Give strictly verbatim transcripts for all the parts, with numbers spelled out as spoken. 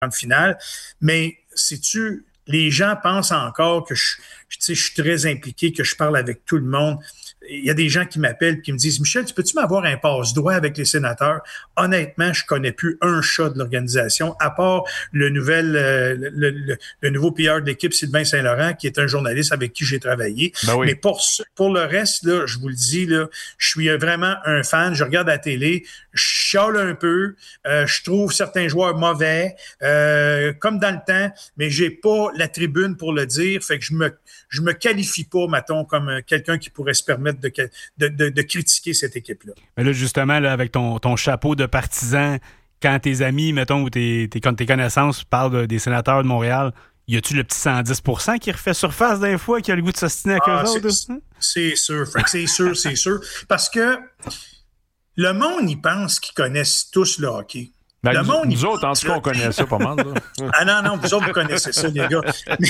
grande finale. Mais, sais-tu, les gens pensent encore que je, je, je suis très impliqué, que je parle avec tout le monde. Il y a des gens qui m'appellent et qui me disent « Michel, tu peux-tu m'avoir un passe-droit avec les sénateurs? » Honnêtement, je connais plus un chat de l'organisation, à part le, nouvel, euh, le, le, le nouveau P R de l'équipe, Sylvain Saint-Laurent, qui est un journaliste avec qui j'ai travaillé. Ben oui. Mais pour, pour le reste, là, je vous le dis, là, je suis vraiment un fan. Je regarde la télé, je chiale un peu, euh, je trouve certains joueurs mauvais, euh, comme dans le temps, mais j'ai pas la tribune pour le dire. Fait que je me, je me qualifie pas, mettons, comme quelqu'un qui pourrait se permettre de, de, de, de critiquer cette équipe-là. Mais là, justement, là, avec ton, ton chapeau de partisan, quand tes amis, mettons, ou tes, tes, tes connaissances parlent de, des sénateurs de Montréal, y a-tu le petit cent dix pour cent qui refait surface d'un fois, qui a le goût de s'ostiner avec ah, eux autres? C'est, c'est sûr, Frank, c'est sûr, c'est sûr. Parce que le monde, ils pense qu'ils connaissent tous le hockey. Ben, le nous, monde, nous autres, en tout cas, on connaît ça pas mal. Là. Ah non, non, vous autres, vous connaissez ça, les gars. Mais,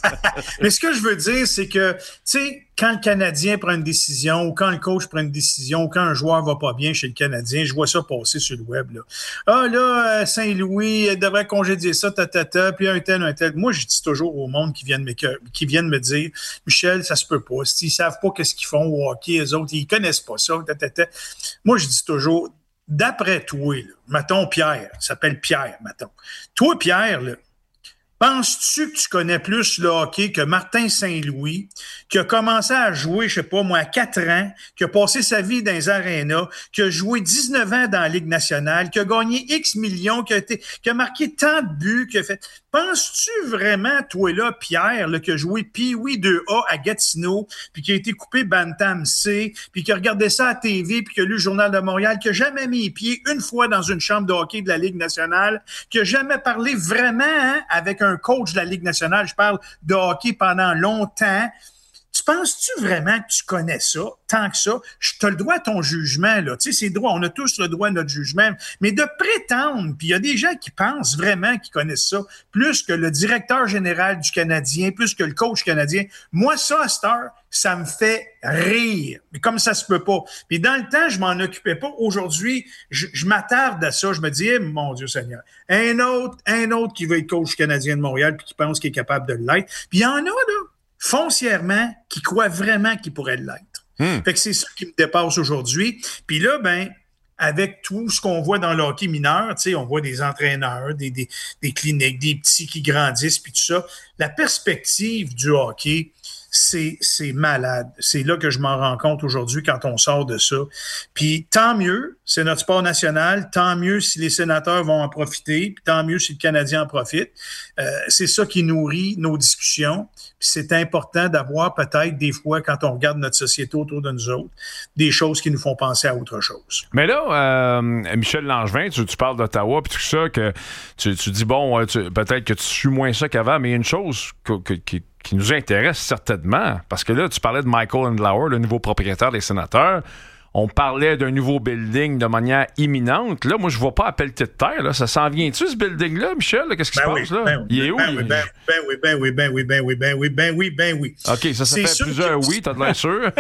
mais ce que je veux dire, c'est que, tu sais, quand le Canadien prend une décision, ou quand le coach prend une décision, ou quand un joueur va pas bien chez le Canadien, je vois ça passer sur le web, là. Ah, là, Saint-Louis devrait congédier ça, ta, ta, ta, puis un tel, un tel. Moi, je dis toujours au monde qui viennent me, qui viennent me dire, Michel, ça se peut pas. S'ils savent pas qu'est-ce qu'ils font au hockey, eux autres, ils connaissent pas ça, ta, ta, ta. Moi, je dis toujours, d'après toi, là, mettons Pierre, il s'appelle Pierre, mettons. Toi, Pierre, là, penses-tu que tu connais plus le hockey que Martin Saint-Louis, qui a commencé à jouer, je sais pas moi, à quatre ans, qui a passé sa vie dans les arénas, qui a joué dix-neuf ans dans la Ligue nationale, qui a gagné X millions, qui a, été, qui a marqué tant de buts, qui a fait... Penses-tu vraiment, toi là, Pierre, là, qui a joué Pee-Wee deux A à Gatineau, puis qui a été coupé Bantam C, puis qui a regardé ça à T V, puis qui a lu le Journal de Montréal, qui a jamais mis les pieds une fois dans une chambre de hockey de la Ligue nationale, qui a jamais parlé vraiment hein, avec un un coach de la Ligue nationale, je parle de hockey pendant longtemps. Tu penses-tu vraiment que tu connais ça, tant que ça? Tu as le droit à ton jugement, là. Tu sais, c'est droit, on a tous le droit à notre jugement. Mais de prétendre, puis il y a des gens qui pensent vraiment qu'ils connaissent ça, plus que le directeur général du Canadien, plus que le coach canadien. Moi, ça, à cette heure, ça me fait rire. Mais comme ça se peut pas. Puis dans le temps, je m'en occupais pas. Aujourd'hui, je, je m'attarde à ça. Je me dis, eh, mon Dieu Seigneur, un autre, un autre qui veut être coach canadien de Montréal puis qui pense qu'il est capable de l'être. Puis il y en a, là, foncièrement, qui croient vraiment qu'il pourrait l'être. Hmm. Fait que c'est ça qui me dépasse aujourd'hui. Puis là, ben, avec tout ce qu'on voit dans le hockey mineur, tu sais, on voit des entraîneurs, des, des, des cliniques, des petits qui grandissent, puis tout ça. La perspective du hockey, c'est, c'est malade. C'est là que je m'en rends compte aujourd'hui quand on sort de ça. Puis tant mieux, c'est notre sport national, tant mieux si les sénateurs vont en profiter, puis tant mieux si le Canadien en profite. Euh, c'est ça qui nourrit nos discussions. Puis c'est important d'avoir peut-être des fois, quand on regarde notre société autour de nous autres, des choses qui nous font penser à autre chose. Mais là, euh, Michel Langevin, tu, tu parles d'Ottawa, puis tout ça, que tu, tu dis, bon, tu, peut-être que tu suis moins ça qu'avant, mais il y a une chose que, que, qui qui nous intéresse certainement, parce que là, tu parlais de Michael Andlauer, le nouveau propriétaire des Sénateurs. On parlait d'un nouveau building de manière imminente. Là, moi, je ne vois pas à pelleter de terre. Là. Ça s'en vient-tu, ce building-là, Michel? Là? Qu'est-ce qui ben se oui, passe, là? Ben oui, il est où? Ben, il... oui, ben, ben oui, ben oui, ben oui, ben oui, ben oui, ben oui, ben oui. OK, ça, ça c'est fait plusieurs que... oui, t'as de l'air sûr.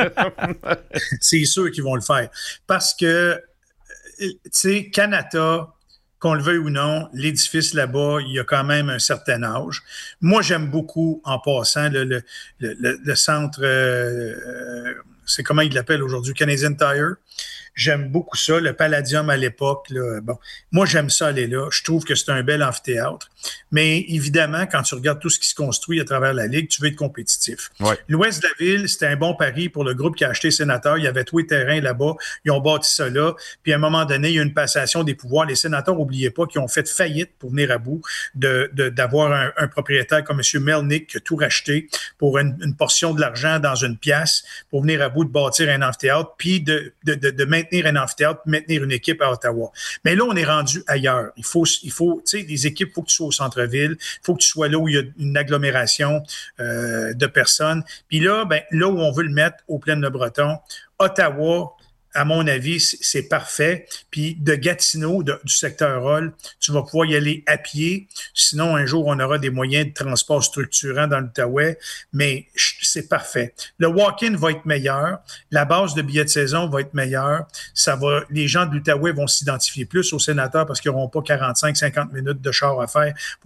C'est sûr qu'ils vont le faire. Parce que, tu sais, Canada... qu'on le veuille ou non, l'édifice là-bas, il y a quand même un certain âge. Moi, j'aime beaucoup, en passant, le, le, le, le centre, euh, c'est comment il l'appelle aujourd'hui, Canadian Tire. J'aime beaucoup ça, le Palladium à l'époque. Là, bon, moi, j'aime ça aller là. Je trouve que c'est un bel amphithéâtre. Mais évidemment, quand tu regardes tout ce qui se construit à travers la Ligue, tu veux être compétitif. Ouais. L'ouest de la ville, c'était un bon pari pour le groupe qui a acheté Sénateur. Il y avait tous les terrains là-bas. Ils ont bâti ça là. Puis à un moment donné, il y a une passation des pouvoirs. Les sénateurs, n'oubliez pas, qui ont fait faillite pour venir à bout de, de, d'avoir un, un propriétaire comme M. Melnick qui a tout racheté pour une, une portion de l'argent dans une pièce pour venir à bout de bâtir un amphithéâtre puis de, de, de, de maintenir un amphithéâtre, maintenir une équipe à Ottawa. Mais là, on est rendu ailleurs. Il faut, il faut, tu sais, les équipes, il faut que tu sois au centre-ville, il faut que tu sois là où il y a une agglomération euh, de personnes. Puis là, ben, là où on veut le mettre, au Plaine-le-Breton, Ottawa, à mon avis, c'est parfait. Puis de Gatineau, de, du secteur Roll, tu vas pouvoir y aller à pied. Sinon, un jour, on aura des moyens de transport structurants dans l'Outaouais, mais c'est parfait. Le walk-in va être meilleur. La base de billets de saison va être meilleure. Ça va, les gens de l'Outaouais vont s'identifier plus aux sénateurs parce qu'ils n'auront pas quarante-cinq à cinquante minutes de char à faire